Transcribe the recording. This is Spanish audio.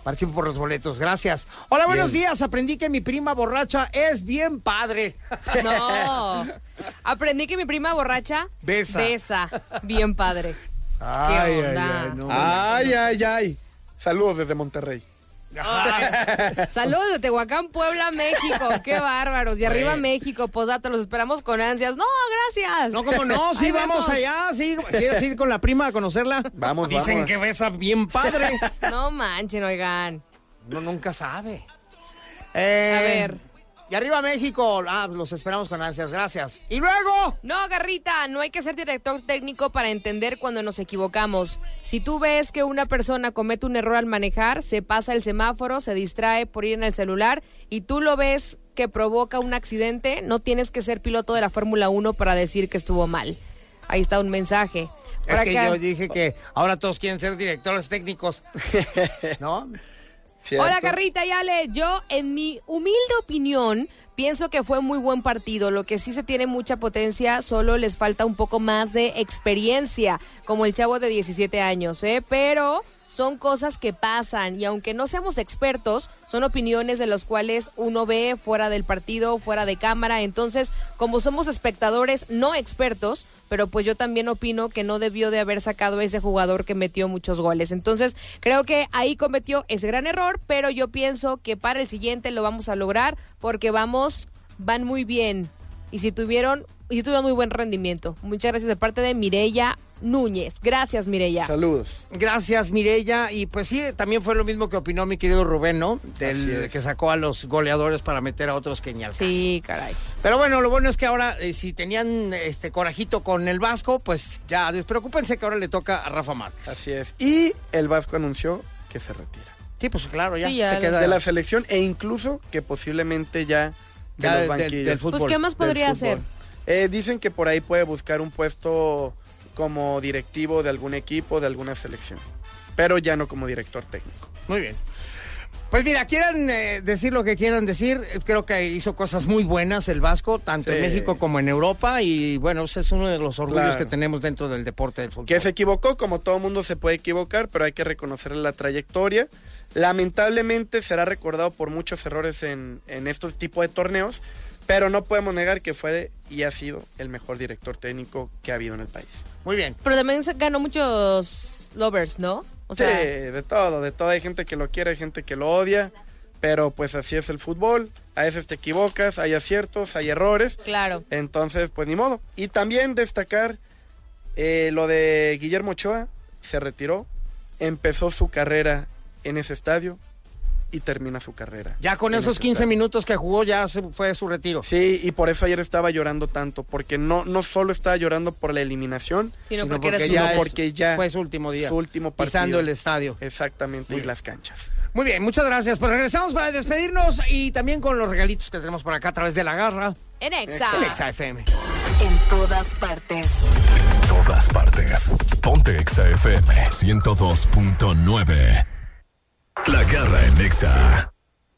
Participo por los boletos, gracias. Hola, buenos días. Aprendí que mi prima borracha es bien padre. No, aprendí que mi prima borracha besa. Bien padre. Ay, ¿Qué onda? ay, no. Ay. Saludos desde Monterrey. Saludos de Tehuacán, Puebla, México. Qué bárbaros. Y arriba México, posdata, los esperamos con ansias. No, gracias. No, ¿cómo no? Sí, vamos allá. Sí, ¿quieres ir con la prima a conocerla? Vamos. Dicen que besa bien padre. No manchen, oigan. Uno nunca sabe. A ver. Y arriba México. Los esperamos con ansias. Gracias. Y luego. No, Garrita, no hay que ser director técnico para entender cuando nos equivocamos. Si tú ves que una persona comete un error al manejar, se pasa el semáforo, se distrae por ir en el celular y tú lo ves que provoca un accidente, no tienes que ser piloto de la Fórmula 1 para decir que estuvo mal. Ahí está un mensaje. Es que yo dije que ahora todos quieren ser directores técnicos. ¿No? ¿Cierto? Hola, Garrita y Ale. Yo, en mi humilde opinión, pienso que fue muy buen partido. Lo que sí se tiene mucha potencia, solo les falta un poco más de experiencia, como el chavo de 17 años, Pero son cosas que pasan y aunque no seamos expertos, son opiniones de las cuales uno ve fuera del partido, fuera de cámara. Entonces, como somos espectadores no expertos, pero pues yo también opino que no debió de haber sacado a ese jugador que metió muchos goles. Entonces, creo que ahí cometió ese gran error, pero yo pienso que para el siguiente lo vamos a lograr porque van muy bien y si tuvieron muy buen rendimiento. Muchas gracias de parte de Mireya Núñez. Gracias, Mireya. Saludos. Gracias, Mireya. Y pues sí, también fue lo mismo que opinó mi querido Rubén, ¿no? Del que sacó a los goleadores para meter a otros que ni al caso. Sí, caray. Pero bueno, lo bueno es que ahora, si tenían corajito con el Vasco, pues ya despreocúpense que ahora le toca a Rafa Márquez. Así es. Y el Vasco anunció que se retira. Sí, pues claro, ya, Sí, ya se queda de la selección e incluso que posiblemente ya de los banquillos. del fútbol. Pues, ¿qué más podría hacer? Dicen que por ahí puede buscar un puesto como directivo de algún equipo, de alguna selección, pero ya no como director técnico. Muy bien. Pues mira, quieran decir lo que quieran decir, creo que hizo cosas muy buenas el Vasco, tanto en México como en Europa, y bueno, ese es uno de los orgullos que tenemos dentro del deporte del fútbol. Que se equivocó, como todo mundo se puede equivocar, pero hay que reconocerle la trayectoria. Lamentablemente será recordado por muchos errores en estos tipos de torneos, pero no podemos negar que fue y ha sido el mejor director técnico que ha habido en el país. Muy bien. Pero también se ganó muchos lovers, ¿no? O sea, sí, de todo. Hay gente que lo quiere, hay gente que lo odia, pero pues así es el fútbol. A veces te equivocas, hay aciertos, hay errores. Claro. Entonces, pues ni modo. Y también destacar lo de Guillermo Ochoa, se retiró, empezó su carrera en ese estadio y termina su carrera. Ya con esos 15 minutos que jugó ya se fue su retiro. Sí, y por eso ayer estaba llorando tanto, porque no solo estaba llorando por la eliminación, sino porque ya fue su último día. Su último partido. Pisando el estadio. Exactamente, y las canchas. Muy bien, muchas gracias. Pues regresamos para despedirnos y también con los regalitos que tenemos por acá a través de La Garra. En Exa. En Exa FM. En todas partes. En todas partes. Ponte Exa FM 102.9. La Garra en Exa.